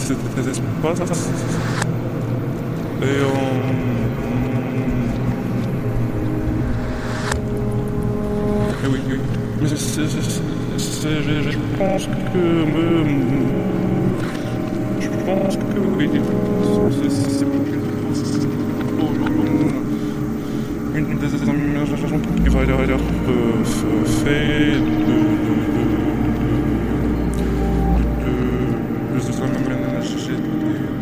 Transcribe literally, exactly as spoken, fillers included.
cet espace. Et euh, et oui, oui. Mais c'est, c'est, c'est, c'est, je, je pense que me, je pense que oui, c'est, c'est, c'est une des aménagements qui va être euh, fait de, de, de, de, de, de, de, de, de, de, de, de, de,